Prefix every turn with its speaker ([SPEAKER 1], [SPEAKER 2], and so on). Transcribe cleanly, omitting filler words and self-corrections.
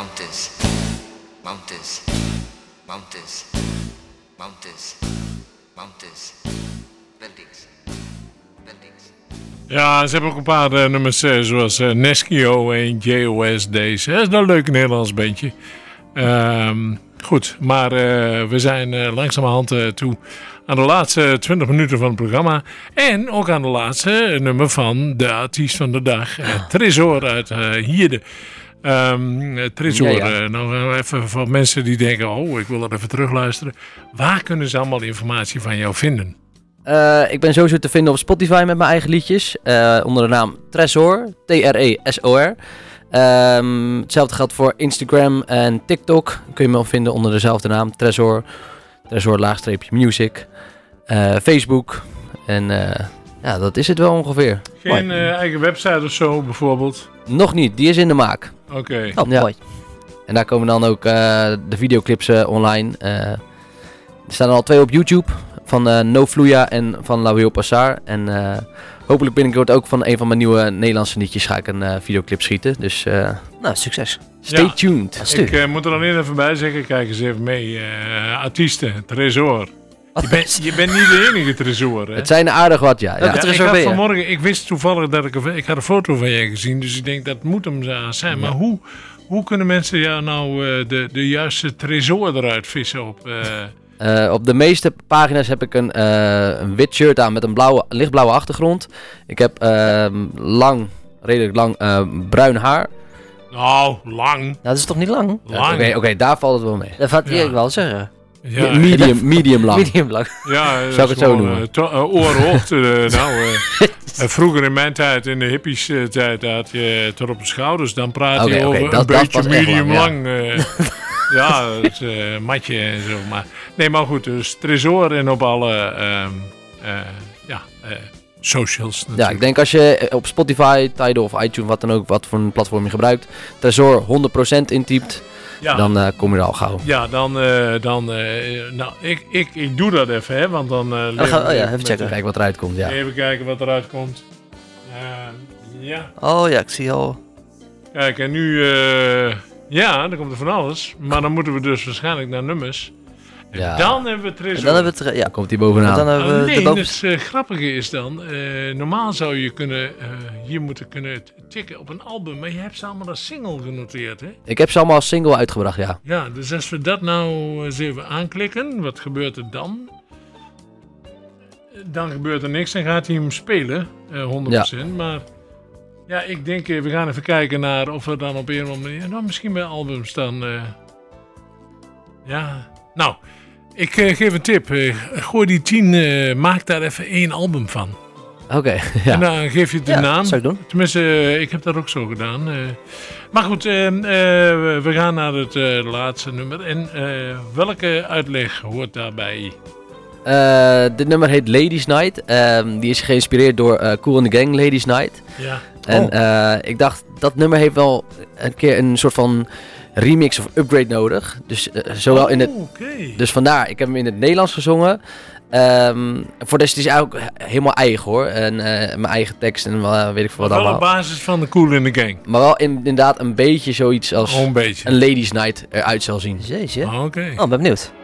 [SPEAKER 1] Mountains, mountains, mountains, mountains, mountains, buildings, buildings.
[SPEAKER 2] Ja, ze hebben ook een paar nummers zoals Neskio en JOS Days. Dat is nou een leuk Nederlands bandje. Goed, maar we zijn langzamerhand toe aan de laatste 20 minuten van het programma. En ook aan de laatste nummer van de artiest van de dag. Tresor uit Hierde. Tresor, nou even voor mensen die denken, oh, ik wil dat even terugluisteren. Waar kunnen ze allemaal informatie van jou vinden?
[SPEAKER 3] Ik ben sowieso te vinden op Spotify met mijn eigen liedjes. Onder de naam Tresor, Tresor. Hetzelfde geldt voor Instagram en TikTok. Kun je me vinden onder dezelfde naam, Tresor. Tresor_music. Facebook. En ja, dat is het wel ongeveer.
[SPEAKER 2] Geen eigen website of zo bijvoorbeeld?
[SPEAKER 3] Nog niet, die is in de maak.
[SPEAKER 2] Oké.
[SPEAKER 4] Oh, mooi.
[SPEAKER 3] En daar komen dan ook de videoclips online. Er staan er al 2 op YouTube. Van No Fluya en van La Will Passar. En hopelijk binnenkort ook van een van mijn nieuwe Nederlandse liedjes ga ik een videoclip schieten. Dus
[SPEAKER 4] Nou, succes.
[SPEAKER 3] stay tuned.
[SPEAKER 2] Ik moet er alleen even bij zeggen, kijk eens even mee. Artiesten, Tresor. Je bent niet de enige Tresor, hè?
[SPEAKER 3] Het zijn er aardig wat, ja.
[SPEAKER 4] Welke Tresor ben je?
[SPEAKER 2] Vanmorgen, ik wist toevallig dat ik had een foto van je gezien. Dus ik denk, dat moet hem zijn. Maar hoe kunnen mensen jou nou de juiste Tresor eruit vissen op...
[SPEAKER 3] Op de meeste pagina's heb ik een wit shirt aan met een lichtblauwe achtergrond. Ik heb redelijk lang bruin haar.
[SPEAKER 2] Nou, lang.
[SPEAKER 4] Nou, dat is toch niet lang?
[SPEAKER 3] Oké, daar valt het wel mee.
[SPEAKER 4] Dat gaat ik wel zeggen.
[SPEAKER 2] Ja,
[SPEAKER 3] Medium lang.
[SPEAKER 4] Medium lang.
[SPEAKER 2] ja,
[SPEAKER 3] Zou ik het zo noemen?
[SPEAKER 2] Oorhoogte. Vroeger in mijn tijd, in de hippies tijd, had je tot op de schouders. Dan praat je over
[SPEAKER 3] dat
[SPEAKER 2] een beetje
[SPEAKER 3] was echt
[SPEAKER 2] medium
[SPEAKER 3] lang,
[SPEAKER 2] lang. Ja, het matje en zo. Maar goed, dus Tresor en op alle socials natuurlijk.
[SPEAKER 3] Ja, ik denk als je op Spotify, Tidal of iTunes, wat dan ook, wat voor een platform je gebruikt, Tresor 100% intypt, dan kom je er al gauw.
[SPEAKER 2] Ja, nou, ik doe dat even, hè, want dan...
[SPEAKER 4] even checken.
[SPEAKER 3] Kijk wat eruit komt, ja.
[SPEAKER 2] Even kijken wat eruit komt. Ja.
[SPEAKER 4] Oh ja, ik zie al.
[SPEAKER 2] Kijk, en nu... ja, dan komt er van alles. Maar dan moeten we dus waarschijnlijk naar nummers. En
[SPEAKER 3] Ja.
[SPEAKER 2] dan hebben we Tresor.
[SPEAKER 4] Dan hebben we het... Ja.
[SPEAKER 3] Komt hij bovenaan.
[SPEAKER 4] Dan hebben we
[SPEAKER 2] Alleen,
[SPEAKER 4] boven...
[SPEAKER 2] het grappige is dan... normaal zou je hier moeten kunnen tikken op een album. Maar je hebt ze allemaal als single genoteerd, hè?
[SPEAKER 3] Ik heb ze allemaal als single uitgebracht, ja.
[SPEAKER 2] Ja, dus als we dat nou eens even aanklikken. Wat gebeurt er dan? Dan gebeurt er niks. Dan gaat hij hem spelen. 100%.
[SPEAKER 3] Ja.
[SPEAKER 2] Maar... Ja, ik denk, we gaan even kijken naar of we dan op een of andere manier... Nou, misschien bij albums dan... ja, nou, ik geef een tip. Gooi die 10, maak daar even 1 album van.
[SPEAKER 3] Oké, ja.
[SPEAKER 2] En dan geef je de naam.
[SPEAKER 4] zou ik doen.
[SPEAKER 2] Tenminste, ik heb dat ook zo gedaan. Maar goed, we gaan naar het laatste nummer. En welke uitleg hoort daarbij?
[SPEAKER 3] Dit nummer heet Ladies Night. Die is geïnspireerd door Kool and the Gang, Ladies Night.
[SPEAKER 2] Ja.
[SPEAKER 3] En ik dacht, dat nummer heeft wel een keer een soort van remix of upgrade nodig. Dus zowel in het...
[SPEAKER 2] Okay.
[SPEAKER 3] Dus vandaar, ik heb hem in het Nederlands gezongen. Voor de rest is hij ook helemaal eigen hoor. En mijn eigen tekst en weet ik veel wat
[SPEAKER 2] Wel
[SPEAKER 3] allemaal.
[SPEAKER 2] op basis van de Kool in the Gang.
[SPEAKER 3] Maar wel inderdaad een beetje zoiets als
[SPEAKER 2] Gewoon een beetje.
[SPEAKER 3] een Ladies Night eruit zal zien.
[SPEAKER 4] Jeetje.
[SPEAKER 2] Oké.
[SPEAKER 4] Oh, ben benieuwd.